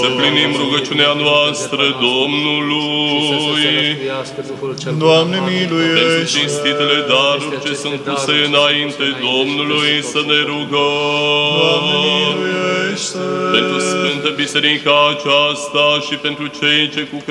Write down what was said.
Să plinim rugăciunea noastră Domnului. Doamne, Pentru miluiește! cinstitele daruri ce sunt puse înainte Domnului să ne rugăm. Doamne, miluiește! Pentru Sfântă Biserica aceasta și pentru cei ce cu